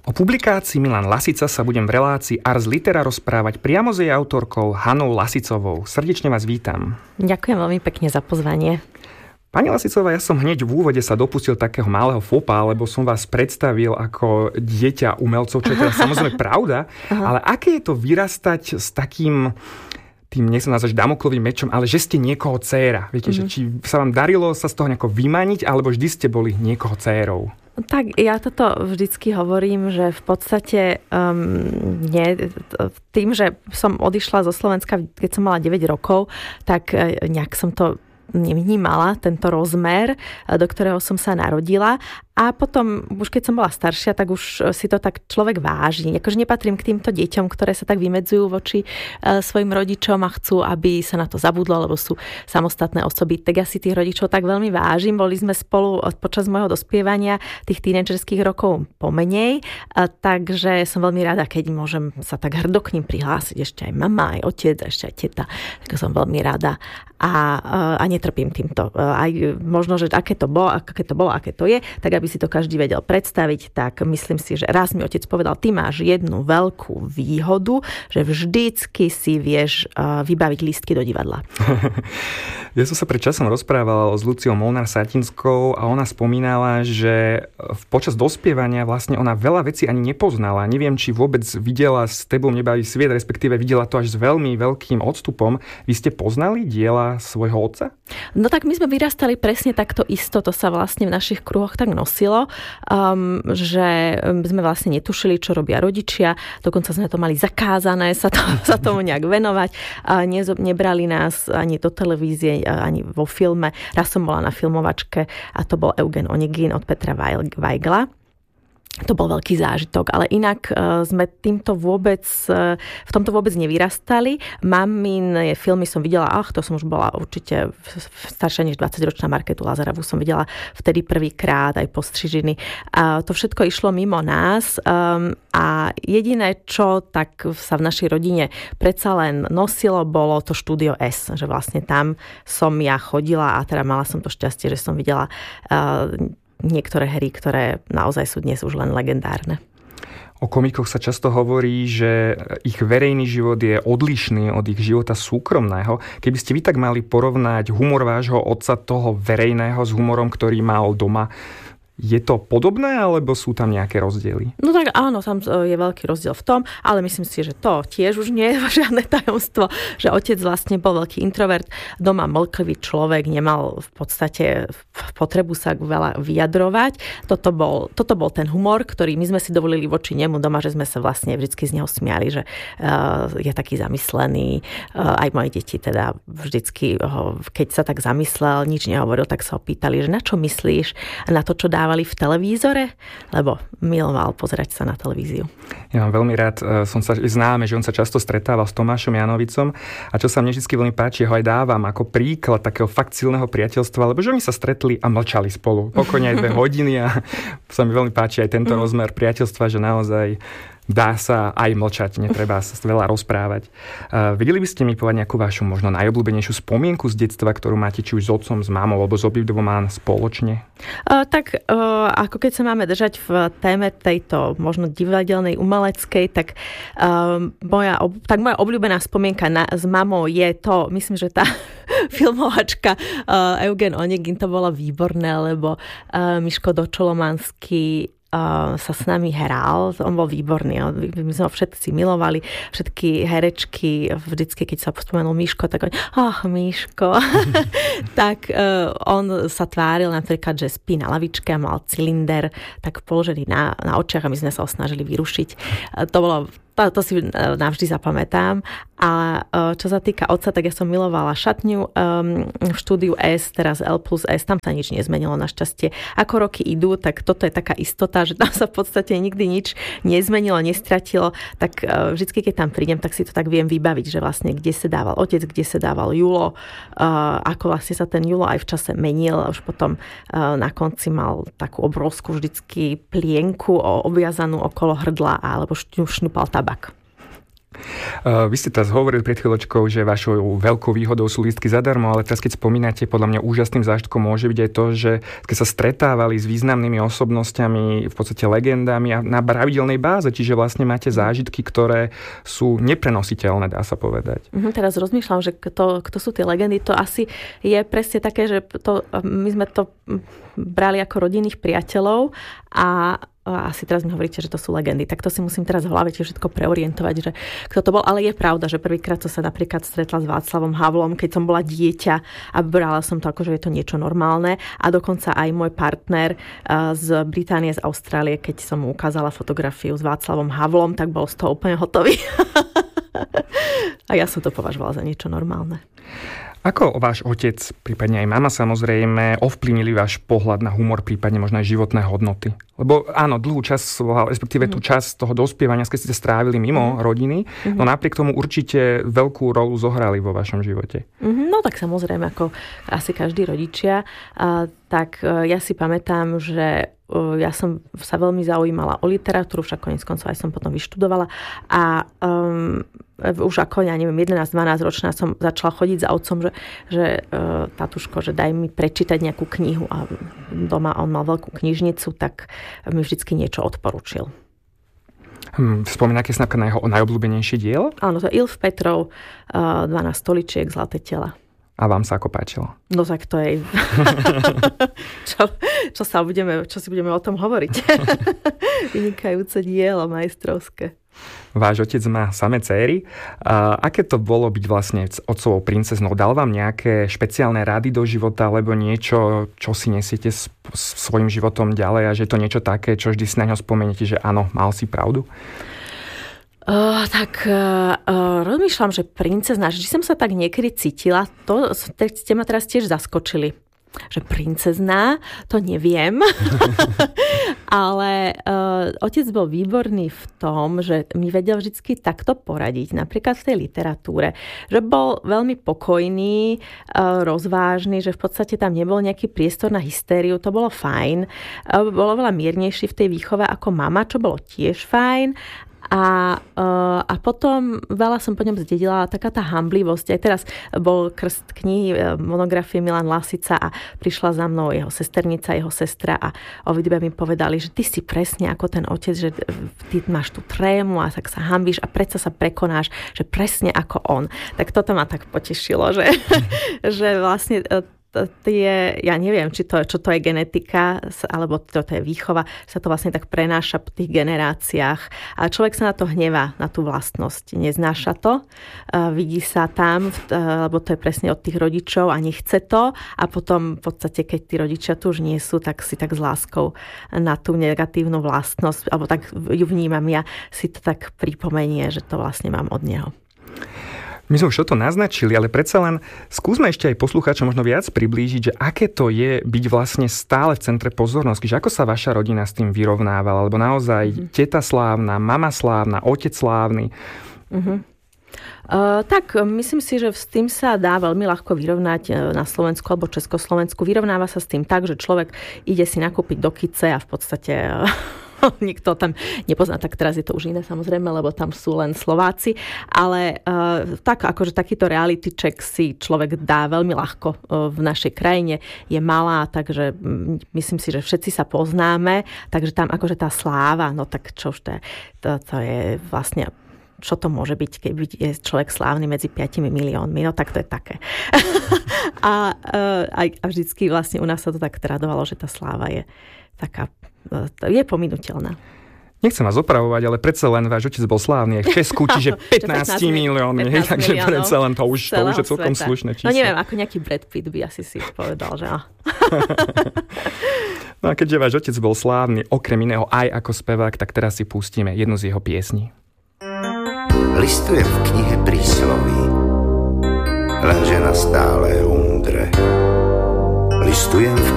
O publikácii Milan Lasica sa budem v relácii Ars Litera rozprávať priamo s jej autorkou Hanou Lasicovou. Srdečne vás vítam. Ďakujem veľmi pekne za pozvanie. Pani Lasicová, ja som hneď v úvode sa dopustil takého malého fopa, lebo som vás predstavil ako dieťa umelcov, čo je teda samozrejme pravda, ale aké je to vyrastať s takým tým, nechcem nazvať Damoklovým mečom, ale že ste niekoho dcéra. Viete, že či sa vám darilo sa z toho nejako vymaniť, alebo vždy ste boli niekoho dcérou? Tak ja toto vždycky hovorím, že v podstate tým, že som odišla zo Slovenska, keď som mala 9 rokov, tak nejak som to nevnímala, tento rozmer, do ktorého som sa narodila. A potom, už keď som bola staršia, tak už si to tak človek váži. Akože nepatrím k týmto deťom, ktoré sa tak vymedzujú voči svojim rodičom a chcú, aby sa na to zabudlo, lebo sú samostatné osoby. Tak ja si tých rodičov tak veľmi vážim. Boli sme spolu počas môjho dospievania, tých tínedžerských rokov pomenej, takže som veľmi rada, keď môžem sa tak hrdo k ním prihlásiť. Ešte aj mama, aj otec, ešte aj teta. Tak som veľmi rada a netrpím týmto. Aj možno, že aké to bolo, aké to je, tak aby si to každý vedel predstaviť, tak myslím si, že raz mi otec povedal, ty máš jednu veľkú výhodu, že vždycky si vieš vybaviť lístky do divadla. Ja som sa pred časom rozprával s Luciou Molnár-Satinskou a ona spomínala, že počas dospievania vlastne ona veľa vecí ani nepoznala. Neviem, či vôbec videla S tebou nebaví sviet, respektíve videla to až s veľmi veľkým odstupom. Vy ste poznali diela svojho otca? No tak my sme vyrastali presne takto isto, to sa vlastne v našich kruhoch tak nosilo, že sme vlastne netušili, čo robia rodičia, dokonca sme to mali zakázané sa tomu nejak venovať. Nebrali nás ani do televízie, ani vo filme. Raz som bola na filmovačke a to bol Eugen Onegin od Petra Weigla. To bol veľký zážitok, ale inak sme v tomto vôbec nevyrastali. Mamin filmy som videla, to som už bola určite staršia než 20-ročná Marketu Lazarevu, som videla vtedy prvýkrát, aj postřižiny. A to všetko išlo mimo nás a jediné, čo tak sa v našej rodine predsa len nosilo, bolo to Štúdio S, že vlastne tam som ja chodila a teda mala som to šťastie, že som videla niektoré hry, ktoré naozaj sú dnes už len legendárne. O komikoch sa často hovorí, že ich verejný život je odlišný od ich života súkromného. Keby ste vy tak mali porovnať humor vášho otca, toho verejného, s humorom, ktorý mal doma, je to podobné, alebo sú tam nejaké rozdiely? No tak áno, tam je veľký rozdiel v tom, ale myslím si, že to tiež už nie je žiadne tajomstvo, že otec vlastne bol veľký introvert, doma mlklivý človek, nemal v podstate potrebu sa veľa vyjadrovať. Toto bol ten humor, ktorý my sme si dovolili voči nemu doma, že sme sa vlastne vždycky z neho smiali, že je taký zamyslený. Aj moje deti teda vždycky, keď sa tak zamyslel, nič nehovoril, tak sa opýtali, že na čo myslíš? Na to, čo dávali v televízore? Lebo miloval pozerať sa na televíziu. Ja mám veľmi rád, známe, že on sa často stretával s Tomášom Janovicom a čo sa mne vždy veľmi páči, ho aj dávam ako príklad takého fakt silného priateľstva, lebo že oni sa stretli a mlčali spolu. Pokojne aj 2 hodiny a sa mi veľmi páči aj tento rozmer priateľstva, že naozaj dá sa aj mlčať, netreba sa veľa rozprávať. Vedeli by ste mi povedať nejakú vašu možno najobľúbenejšiu spomienku z detstva, ktorú máte či už s otcom, s mámou alebo s obidvoma spoločne? Ako keď sa máme držať v téme tejto možno divadelnej umeleckej, tak moja obľúbená spomienka s mamou je to, myslím, že tá filmovačka Eugen Onegin, to bolo výborné, lebo Miško Dočolomanský sa s nami hral, on bol výborný, my sme ho všetci milovali, všetky herečky, vždycky, keď sa spomenul Miško, tak Miško. Tak on sa tváril napríklad, že spí na lavičke a mal cylinder tak položený na očiach a my sme sa ho snažili vyrušiť. To si navždy zapamätám. A čo sa týka otca, tak ja som milovala šatňu v Štúdiu S, teraz L+S, tam sa nič nezmenilo našťastie. Ako roky idú, tak toto je taká istota, že tam sa v podstate nikdy nič nezmenilo, nestratilo. Tak vždycky, keď tam prídem, tak si to tak viem vybaviť, že vlastne kde sa dával otec, kde sa dával Julo, ako vlastne sa ten Julo aj v čase menil. Už potom na konci mal takú obrovskú vždycky plienku obviazanú okolo hrdla alebo šňupal tabak. Vy ste teraz hovorili pred chvíľočkou, že vašou veľkou výhodou sú lístky zadarmo, ale teraz keď spomínate, podľa mňa úžasným zážitkom môže byť aj to, že keď sa stretávali s významnými osobnosťami, v podstate legendami a na pravidelnej báze, čiže vlastne máte zážitky, ktoré sú neprenositeľné, dá sa povedať. Teraz rozmýšľam, že kto sú tie legendy, to asi je presne také, že my sme to brali ako rodinných priateľov a asi teraz mi hovoríte, že to sú legendy. Tak to si musím teraz v hlave tiež všetko preorientovať, že kto to bol. Ale je pravda, že prvýkrát som sa napríklad stretla s Václavom Havlom, keď som bola dieťa a brala som to ako, že je to niečo normálne. A dokonca aj môj partner z Británie, z Austrálie, keď som mu ukázala fotografiu s Václavom Havlom, tak bol z toho úplne hotový. A ja som to považovala za niečo normálne. Ako váš otec, prípadne aj mama samozrejme, ovplyvnili váš pohľad na humor, prípadne možno aj životné hodnoty? Lebo áno, dlhú časť, respektíve tú časť toho dospievania, keď ste strávili mimo rodiny, no napriek tomu určite veľkú rolu zohrali vo vašom živote. No tak samozrejme, ako asi každý rodičia, tak ja si pamätám, že ja som sa veľmi zaujímala o literatúru, však koniec koncov aj som potom vyštudovala a už ako, ja neviem, 11-12 ročná som začala chodiť za otcom, že tatuško, že daj mi prečítať nejakú knihu a doma on mal veľkú knižnicu, tak mi vždycky niečo odporučil. Spomínate si na jeho najobľúbenejšie dielo? Áno, to je Ilf Petrov, 12 stoličiek, Zlaté tela. A vám sa ako páčilo? No tak to je... čo si budeme o tom hovoriť? Vynikajúce dielo, majstrovské. Váš otec má samé céry. Aké to bolo byť vlastne otcovou princeznou? Dal vám nejaké špeciálne rady do života, alebo niečo, čo si nesiete svojim životom ďalej a že je to niečo také, čo vždy si na ňo spomeniete, že áno, mal si pravdu? Rozmýšľam, že princezná, že som sa tak niekedy cítila, to ste ma teraz tiež zaskočili. Že princezná, to neviem. Ale otec bol výborný v tom, že mi vedel vždycky takto poradiť, napríklad v tej literatúre. Že bol veľmi pokojný, rozvážny, že v podstate tam nebol nejaký priestor na hystériu, to bolo fajn. Bolo veľa miernejší v tej výchove ako mama, čo bolo tiež fajn. A potom veľa som po ňom zdedila, taká tá hamblivosť. Aj teraz bol krst knihy, monografie Milan Lasica a prišla za mnou jeho sesternica, jeho sestra a obidve mi povedali, že ty si presne ako ten otec, že ty máš tú trému a tak sa hambíš a predsa sa prekonáš, že presne ako on. Tak toto ma tak potešilo, že vlastne ja neviem, čo to je genetika, alebo čo to je výchova, sa to vlastne tak prenáša po tých generáciách. A človek sa na to hnevá, na tú vlastnosť. Neznáša to, vidí sa tam, lebo to je presne od tých rodičov a nechce to. A potom v podstate, keď tí rodičia tu už nie sú, tak si tak s láskou na tú negatívnu vlastnosť, alebo tak ju vnímam ja, si to tak pripomenie, že to vlastne mám od neho. My sme už to naznačili, ale predsa len skúsme ešte aj poslucháčom možno viac priblížiť, že aké to je byť vlastne stále v centre pozornosti, že ako sa vaša rodina s tým vyrovnávala, alebo naozaj teta slávna, mama slávna, otec slávny. Tak myslím si, že s tým sa dá veľmi ľahko vyrovnať na Slovensku alebo Československu. Vyrovnáva sa s tým tak, že človek ide si nakúpiť do kice a v podstate nikto tam nepozná, tak teraz je to už iné samozrejme, lebo tam sú len Slováci, ale tak akože takýto reality check si človek dá veľmi ľahko v našej krajine, je malá, takže myslím si, že všetci sa poznáme, takže tam akože tá sláva, no tak čo už to je vlastne, čo to môže byť, keď je človek slávny medzi 5 miliónmi, no tak to je také. a vždycky vlastne u nás sa to tak tradovalo, že tá sláva je taká, je pominuteľná. Nechcem vás opravovať, ale predsa len váš otec bol slávny aj v Česku, čiže 15 miliónmi, takže predsa len to už je celkom slušné číslo. No neviem, ako nejaký Brad Pitt by asi si povedal, že No a keďže váš otec bol slávny, okrem iného aj ako spevák, tak teraz si pustíme jednu z jeho piesní. Listujem v knihe prísloví, lenže na stále umdre. Listujem v